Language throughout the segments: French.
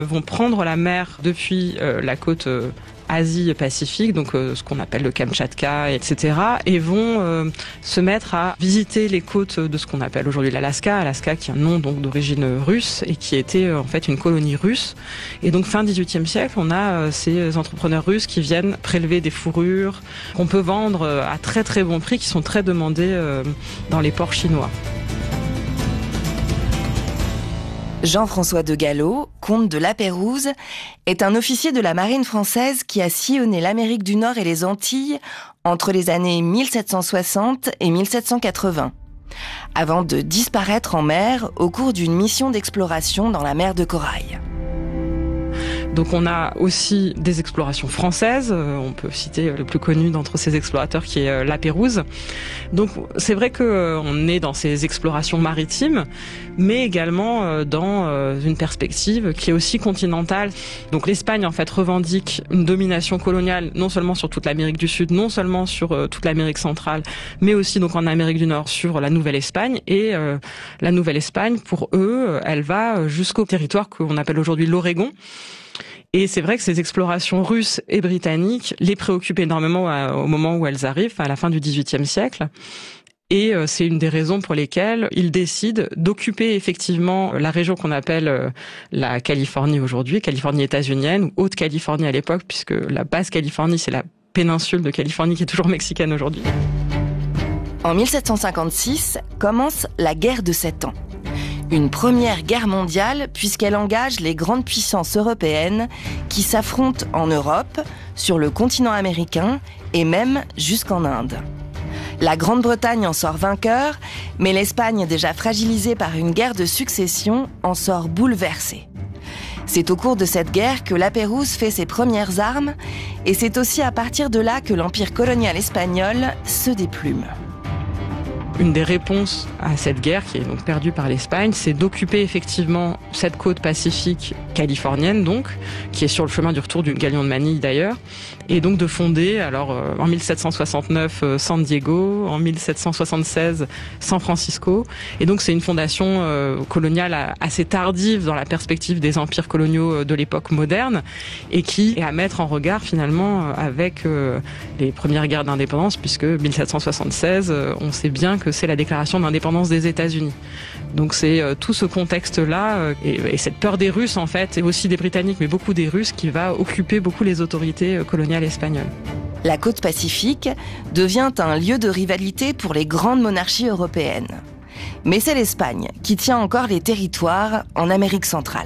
vont prendre la mer depuis la côte Asie-Pacifique, donc ce qu'on appelle le Kamtchatka, etc. et vont se mettre à visiter les côtes de ce qu'on appelle aujourd'hui l'Alaska, qui est un nom donc d'origine russe et qui était en fait une colonie russe. Et donc fin XVIIIe siècle, on a ces entrepreneurs russes qui viennent prélever des fourrures qu'on peut vendre à très très bon prix, qui sont très demandées dans les ports chinois. Jean-François de Gallo, comte de La Pérouse, est un officier de la marine française qui a sillonné l'Amérique du Nord et les Antilles entre les années 1760 et 1780, avant de disparaître en mer au cours d'une mission d'exploration dans la mer de Corail. Donc on a aussi des explorations françaises, on peut citer le plus connu d'entre ces explorateurs qui est La Pérouse. Donc c'est vrai qu'on est dans ces explorations maritimes, mais également dans une perspective qui est aussi continentale. Donc l'Espagne en fait revendique une domination coloniale non seulement sur toute l'Amérique du Sud, non seulement sur toute l'Amérique centrale, mais aussi donc en Amérique du Nord sur la Nouvelle-Espagne. Et la Nouvelle-Espagne, pour eux, elle va jusqu'au territoire qu'on appelle aujourd'hui l'Oregon. Et c'est vrai que ces explorations russes et britanniques les préoccupent énormément au moment où elles arrivent, à la fin du XVIIIe siècle. Et c'est une des raisons pour lesquelles ils décident d'occuper effectivement la région qu'on appelle la Californie aujourd'hui, Californie états-unienne ou Haute-Californie à l'époque, puisque la Basse-Californie, c'est la péninsule de Californie qui est toujours mexicaine aujourd'hui. En 1756 commence la guerre de 7 ans. Une première guerre mondiale puisqu'elle engage les grandes puissances européennes qui s'affrontent en Europe, sur le continent américain et même jusqu'en Inde. La Grande-Bretagne en sort vainqueur, mais l'Espagne, déjà fragilisée par une guerre de succession, en sort bouleversée. C'est au cours de cette guerre que La Pérouse fait ses premières armes et c'est aussi à partir de là que l'empire colonial espagnol se déplume. Une des réponses à cette guerre, qui est donc perdue par l'Espagne, c'est d'occuper effectivement cette côte pacifique californienne, donc, qui est sur le chemin du retour du galion de Manille d'ailleurs, et donc de fonder, alors en 1769 San Diego, en 1776 San Francisco, et donc c'est une fondation coloniale assez tardive dans la perspective des empires coloniaux de l'époque moderne, et qui est à mettre en regard finalement avec les premières guerres d'indépendance, puisque 1776, on sait bien que c'est la déclaration d'indépendance des États-Unis. Donc c'est tout ce contexte-là et cette peur des Russes en fait, et aussi des Britanniques, mais beaucoup des Russes, qui va occuper beaucoup les autorités coloniales espagnoles. La côte pacifique devient un lieu de rivalité pour les grandes monarchies européennes. Mais c'est l'Espagne qui tient encore les territoires en Amérique centrale.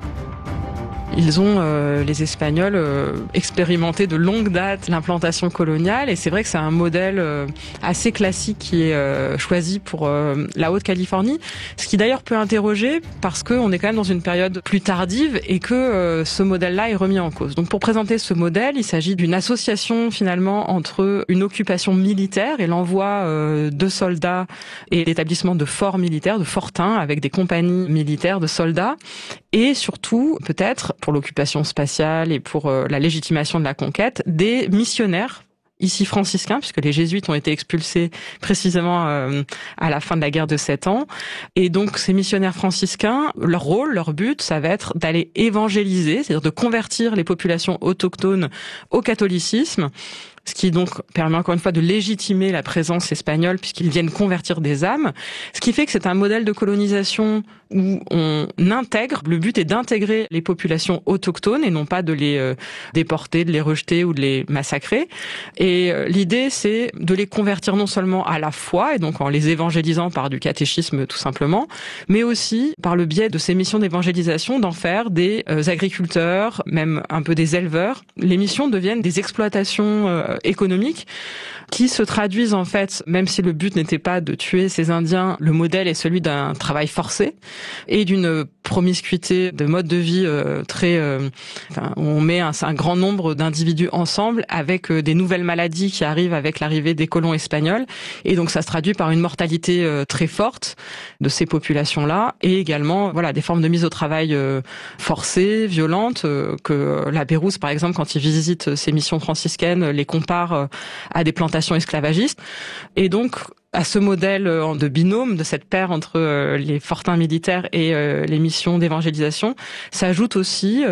Ils ont, les Espagnols, expérimenté de longue date l'implantation coloniale, et c'est vrai que c'est un modèle assez classique qui est choisi pour la Haute-Californie, ce qui d'ailleurs peut interroger parce qu'on est quand même dans une période plus tardive et que ce modèle-là est remis en cause. Donc pour présenter ce modèle, il s'agit d'une association finalement entre une occupation militaire et l'envoi de soldats et l'établissement de forts militaires, de fortins avec des compagnies militaires de soldats, et surtout peut-être pour l'occupation spatiale et pour la légitimation de la conquête, des missionnaires, ici franciscains, puisque les jésuites ont été expulsés précisément à la fin de la guerre de 7 ans. Et donc ces missionnaires franciscains, leur rôle, leur but, ça va être d'aller évangéliser, c'est-à-dire de convertir les populations autochtones au catholicisme, ce qui donc permet encore une fois de légitimer la présence espagnole puisqu'ils viennent convertir des âmes, ce qui fait que c'est un modèle de colonisation où on intègre, le but est d'intégrer les populations autochtones et non pas de les déporter, de les rejeter ou de les massacrer. Et l'idée, c'est de les convertir non seulement à la foi, et donc en les évangélisant par du catéchisme tout simplement, mais aussi par le biais de ces missions d'évangélisation d'en faire des agriculteurs, même un peu des éleveurs. Les missions deviennent des exploitations économiques qui se traduisent en fait, même si le but n'était pas de tuer ces Indiens, le modèle est celui d'un travail forcé et d'une promiscuité de mode de vie où on met un grand nombre d'individus ensemble avec des nouvelles maladies qui arrivent avec l'arrivée des colons espagnols, et donc ça se traduit par une mortalité très forte de ces populations-là, et également des formes de mise au travail forcées, violentes, que La Pérouse par exemple, quand il visite ces missions franciscaines, les compare à des plantations esclavagistes. Et donc À ce modèle de binôme, de cette paire entre les fortins militaires et les missions d'évangélisation, s'ajoute aussi